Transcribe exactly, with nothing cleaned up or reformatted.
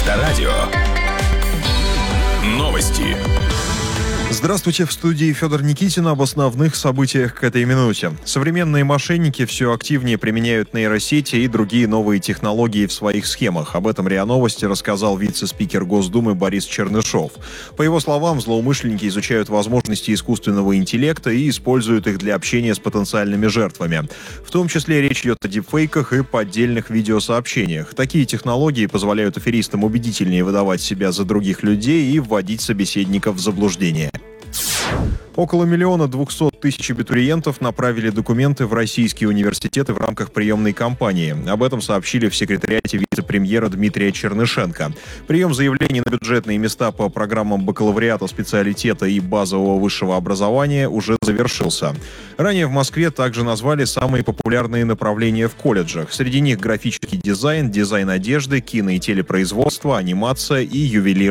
Авторадио. Новости. Здравствуйте, в студии Федор Никитин об основных событиях к этой минуте. Современные мошенники все активнее применяют нейросети и другие новые технологии в своих схемах. Об этом РИА Новости рассказал вице-спикер Госдумы Борис Чернышов. По его словам, злоумышленники изучают возможности искусственного интеллекта и используют их для общения с потенциальными жертвами. В том числе речь идет о дипфейках и поддельных видеосообщениях. Такие технологии позволяют аферистам убедительнее выдавать себя за других людей и вводить собеседников в заблуждение. Около миллиона двухсот тысяч абитуриентов направили документы в российские университеты в рамках приемной кампании. Об этом сообщили в секретариате вице-премьера Дмитрия Чернышенко. Прием заявлений на бюджетные места по программам бакалавриата, специалитета и базового высшего образования уже завершился. Ранее в Москве также назвали самые популярные направления в колледжах. Среди них графический дизайн, дизайн одежды, кино- и телепроизводство, анимация и ювелир.